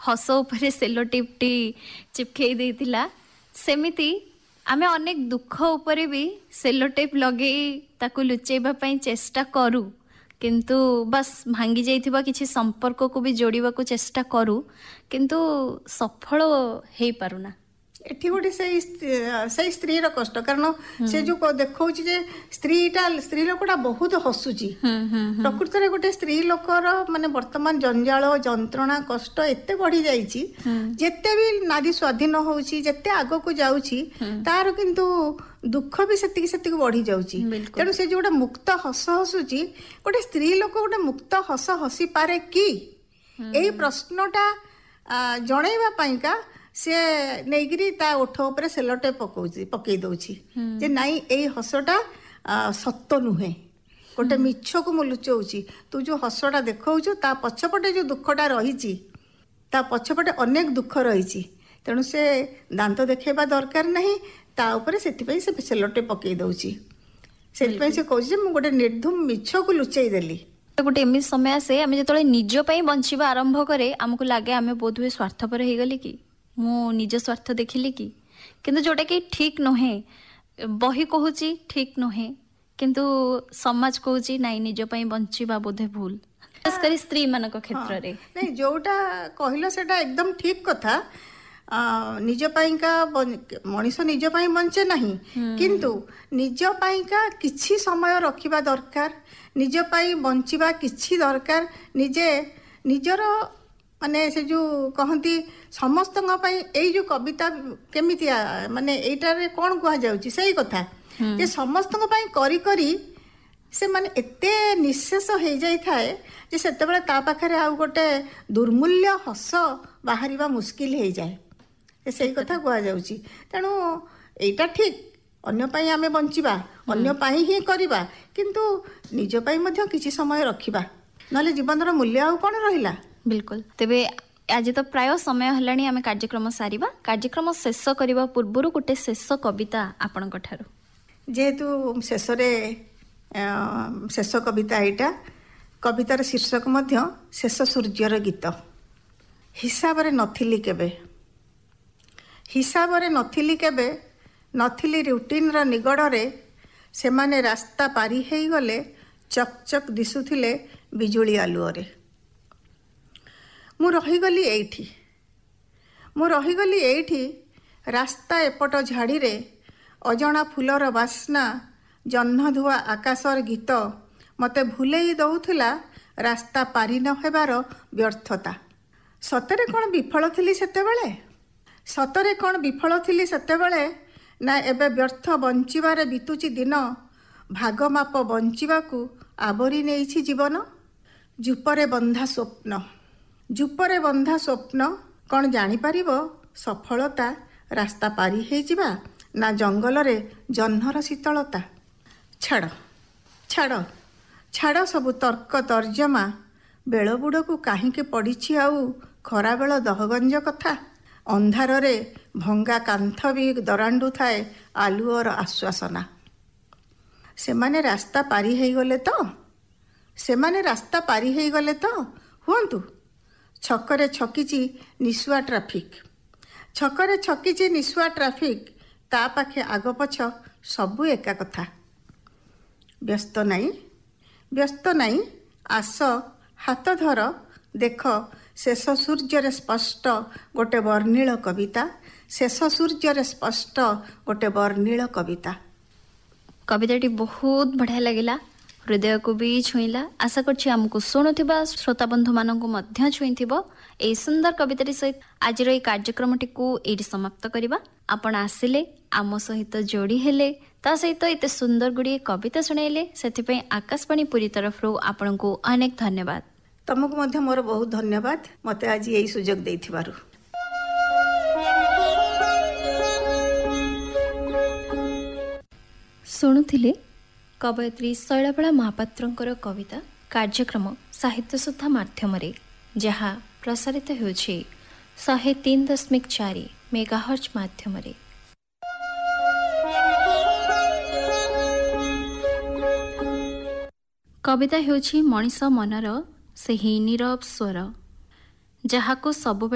हस उपरे सेलो टिपटी चिपकई देइतिला सेमिति आमे अनेक दुख उपरे भी सेलो टेप लगे ताकू लुचेबा पई चेष्टा करू किंतु बस भांगी जाइथिबा किछि संपर्क को भी जोड़िबा को चेष्टा करू किंतु सफल हेई पारुना। एठी गोटे से स्त्री कष्ट कारण से जो देखा स्त्री लोकटा बहुत हसुची प्रकृत में गोटे स्त्री लोकर माने वर्तमान जंजाल जंत्रणा कष्ट एते बढ़ी जाइछि जेते भी नारी स्वाधीन होउछि जेते आगो को जाउछि तार किंतु दुख भी सेतिक बढ़ी जाउछि। तेणु से जो गोटे मुक्त हस हसुची गोटे स्त्री लोक गोटे मुक्त हस हसी पारे कि एही प्रश्नटा जणैबा पाइका से नहींकि ता ओठ उपरे सेलोटे पकई दौची जे नाई एई हसटा सत्त नुहे गोटे मिछ को मु लुचौची तू जो हसटा देखौछु ता पछपटे जो दुखटा रही ता पछपटे अनेक दुख रही तेणु से दांत देखेबा दरकार नहीं ता उपरे सेतिपई से सेलोटे पकई दौची सेतिपई से कहूची जे मु गोटे निर्धूम मिछ को लुचई देली। गोटे एमि समय आसे आमे जतले निज पई बंचिबा आरंभ करे हमकु लागे आमे बोधुए स्वार्थपर हे गली कि मु निज स्वार्थ देखिली कि किंतु जोटा कि ठीक नुहे बही कहूची ठीक नुहे किंतु समाज कहूची नाई निज पई बंचिबा बोधे भूल खास करी स्त्री मानक क्षेत्र रे नहीं जोटा कहलो सेटा एकदम ठीक कथा निज पाइका मनीष निज पाई बंचे नहीं किंतु निज पाइका किछि समय रखिबा दरकार निज पाई बंचिबा किछि दरकार निजे निजर माने से जो कहती समस्त यही जो कविता केमिति माने एटारे कौन कह जाउची सही कथा जे समस्त करी करी से माने एते निशेष हो जाई थाए जे सेते बेले ता पाखरे आ गोटे दुर्मूल्य हस बाहरिबा मुश्किल हो जाए सही कथा कह जाउची। तेणु एटा ठीक अन्य पाई आमे बंचिबा अन्य पाई ही करिबा किंतु निज पाई मध्य किछि समय रखिबा नले जीवनर मूल्य आ कोन रहिला। बिल्कुल तेबे आज तो प्राय समय हलानी आमे कार्यक्रम सारिबा कार्यक्रम शेष करबा पूर्वरु गोटे शेष कविता आपनक ठारो जेहेतु शेष कविता एटा कवितार शीर्षक मध्य शेष सूर्यर गीत हिसाब रे नथिली केबे नथिली रूटीन रा निगड़ रे से माने रास्ता पारी हेई गले चक चक दिसुथिले बिजुली आलुओ रे मु रहीगली एठी रास्ता एपट झाड़ी रे अजणा फुलर बास्ना जह्न धुआ आकाशर गीत मते भूलेई दउथिला रास्ता पारी न हेबार व्यर्थता सतरे कौन विफल थिली सेतेबेले ना एबे व्यर्थ बंचिबारे बितुची दिन भाग माप बंचिबाकू आवरी नेइछि जीवन जुपरे बंधा स्वप्न कौन जानीपर सफलता रास्ता पारी हे जिबा ना जंगल रे जह्नर शीतलता छाड़ छाड़ छाड़ सबु तर्क तर्जमा बेल बुड़कू काहींके पड़ी आउ खरा बेल दहगंज कथा अंधार रे भंगा कांथ भी दरांडू थाए आलुओर आश्वासना सेमाने रास्ता पारी हे गले तो हुंतु छकरे छकिची निशुआ ट्राफिक ता पाखे आग पछ सबू एका कथा व्यस्त नाई आस हाथ धर देख शेष सूर्यर स्पष्ट गोटे वर्णिल कविता कविताटी बहुत बढ़िया लगिला हृदय को भी छुईला आशा करछि हमको शुणुथिबा श्रोता बंधु माननकु मध्य छुईथिबो एई सुंदर कविताटी सहित आजिर एई कार्यक्रमटी को एठी समाप्त करिबा आपण आसिले आम सहित जोड़ी हेले ता सहित एते सुंदर गुडी कविता सुनाइले सेथिपई आकाशवाणी पुरी तरफरो आपनको अनेक धन्यवाद। तुमको मध्य मोर बहुत धन्यवाद मते आज एई सुजोग देथिबारु। शुणुथिले कवयित्री शैलबाला महापात्रंकर कविता कार्यक्रम साहित्य सुधा माध्यम जहाँ प्रसारित होछि 103.4 मेगाहर्ट्ज माध्यम। कविता होछि मनीष मनर सेही नीरव स्वर जहाँ को सब